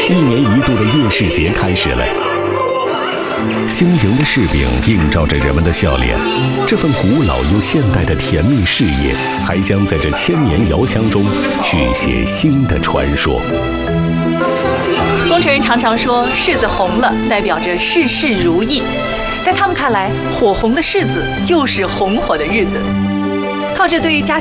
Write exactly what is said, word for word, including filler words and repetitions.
一年一度的月事节开始了。晶莹的柿饼映照着人们的笑脸，这份古老又现代的甜蜜事业，还将在这千年遥香中续写新的传说。 工程人常常说，柿子红了，代表着事事如意。在他们看来，火红的柿子就是红火的日子。靠着对家